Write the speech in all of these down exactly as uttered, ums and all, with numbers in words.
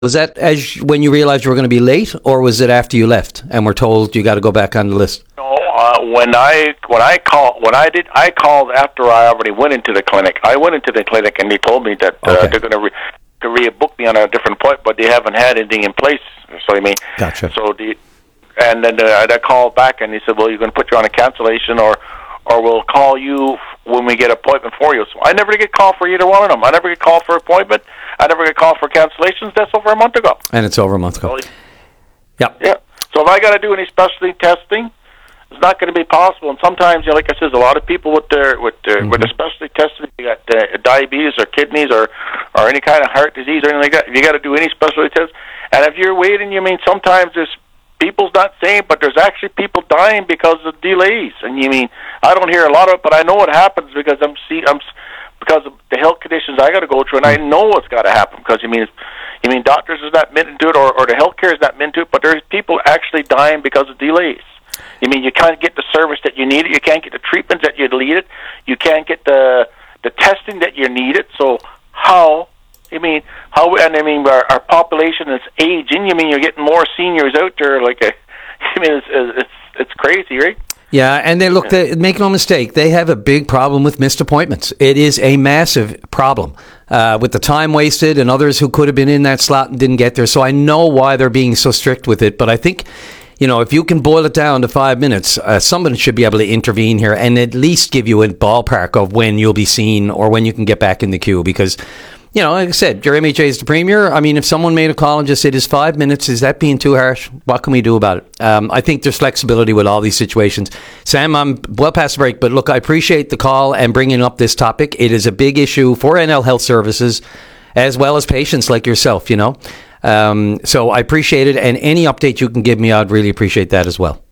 Was that as when you realized you were going to be late, or was it after you left and were told you got to go back on the list? No, uh, when I when I called when I did I called after I already went into the clinic. I went into the clinic and they told me that uh, Okay. they're going to re- to re-book me on a different appointment, but they haven't had anything in place. So I mean, Gotcha. So the and then uh, I called back and they said, well, you're going to put you on a cancellation, or or we'll call you when we get an appointment for you. So I never get called for either one of them. I never get called for appointment. I never get called for cancellations. That's over a month ago. And it's over a month ago. So, Yeah. yeah. So if I got to do any specialty testing, it's not going to be possible. And sometimes, you know, like I said, a lot of people with their with their, Mm-hmm. with the specialty testing, you got uh, diabetes or kidneys or or any kind of heart disease or anything like that. If you got to do any specialty test, and if you're waiting, you mean sometimes there's people's not saying, but there's actually people dying because of delays. And you mean I don't hear a lot of it, but I know what happens because I'm see I'm because of the health conditions I got to go through, and I know what's got to happen because you mean you mean doctors is not meant to it, or or the healthcare is not meant to it, but there's people actually dying because of delays. You mean you can't get the service that you need it, you can't get the treatments that you need it, you can't get the the testing that you need it. So how? I mean how? And I mean our, our population is aging. You mean you're getting more seniors out there? Like a, I mean it's it's it's crazy, right? Yeah, and they look, they, make no mistake, they have a big problem with missed appointments. It is a massive problem uh, with the time wasted and others who could have been in that slot and didn't get there. So I know why they're being so strict with it, but I think, you know, if you can boil it down to five minutes, uh, somebody should be able to intervene here and at least give you a ballpark of when you'll be seen or when you can get back in the queue because, you know, like I said, your M H A is the premier. I mean, if someone made a call and just said, is five minutes, is that being too harsh? What can we do about it? Um, I think there's flexibility with all these situations. Sam, I'm well past the break, but look, I appreciate the call and bringing up this topic. It is a big issue for N L Health Services as well as patients like yourself, you know. Um, so I appreciate it, and any update you can give me, I'd really appreciate that as well.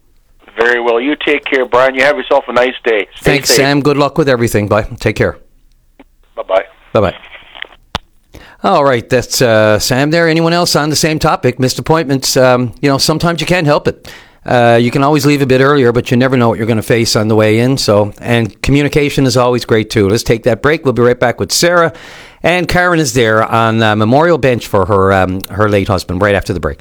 Very well. You take care, Brian. You have yourself a nice day. Stay Thanks, safe. Sam. Good luck with everything. Bye. Take care. Bye-bye. Bye-bye. All right, that's uh, Sam there. Anyone else on the same topic? Missed appointments, um, you know, sometimes you can't help it. Uh, you can always leave a bit earlier, but you never know what you're going to face on the way in. So, and communication is always great, too. Let's take that break. We'll be right back with Sarah. And Karen is there on uh, memorial bench for her um, her late husband right after the break.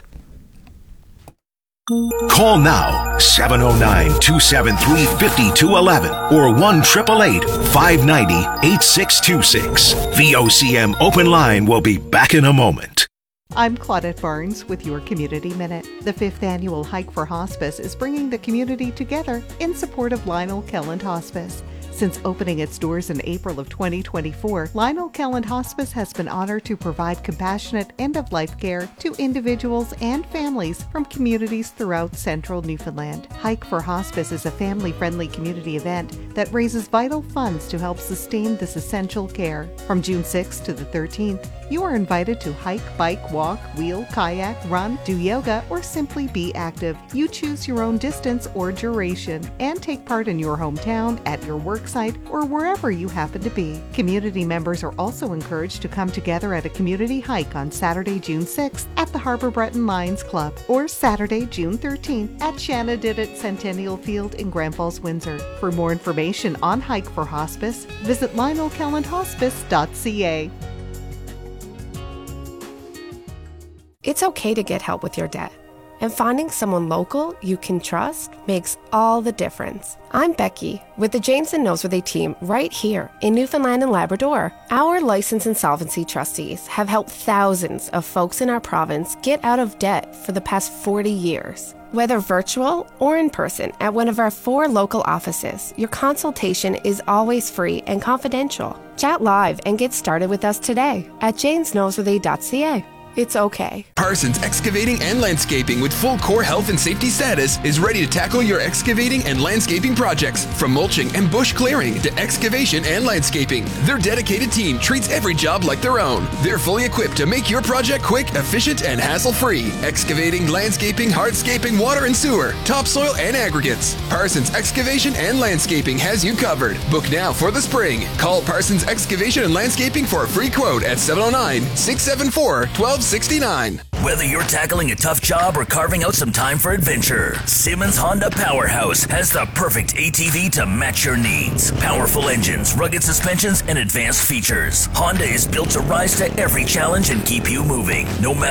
Call now, seven oh nine, two seven three, five two one one or one eight eight eight, five nine zero, eight six two six. V O C M Open Line will be back in a moment. I'm Claudette Barnes with your Community Minute. The fifth annual Hike for Hospice is bringing the community together in support of Lionel Kelland Hospice. Since opening its doors in April of twenty twenty-four, Lionel Kelland Hospice has been honored to provide compassionate end-of-life care to individuals and families from communities throughout central Newfoundland. Hike for Hospice is a family-friendly community event that raises vital funds to help sustain this essential care. From June sixth to the thirteenth, you are invited to hike, bike, walk, wheel, kayak, run, do yoga, or simply be active. You choose your own distance or duration and take part in your hometown, at your work site, or wherever you happen to be. Community members are also encouraged to come together at a community hike on Saturday, June sixth at the Harbour Breton Lions Club or Saturday, June thirteenth at Shanna Didit Centennial Field in Grand Falls, Windsor. For more information on Hike for Hospice, visit lionel kelland hospice dot c a. It's okay to get help with your debt, and finding someone local you can trust makes all the difference. I'm Becky with the James and Noseworthy team right here in Newfoundland and Labrador. Our licensed insolvency trustees have helped thousands of folks in our province get out of debt for the past forty years. Whether virtual or in person at one of our four local offices, your consultation is always free and confidential. Chat live and get started with us today at james noseworthy dot c a. It's okay. Parsons Excavating and Landscaping with full core health and safety status is ready to tackle your excavating and landscaping projects. From mulching and bush clearing to excavation and landscaping, their dedicated team treats every job like their own. They're fully equipped to make your project quick, efficient, and hassle-free. Excavating, landscaping, hardscaping, water and sewer, topsoil, and aggregates. Parsons Excavation and Landscaping has you covered. Book now for the spring. Call Parsons Excavation and Landscaping for a free quote at seven oh nine, six seven four, one two sixty-nine. Whether you're tackling a tough job or carving out some time for adventure, Simmons Honda Powerhouse has the perfect A T V to match your needs. Powerful engines, rugged suspensions, and advanced features. Honda is built to rise to every challenge and keep you moving, no matter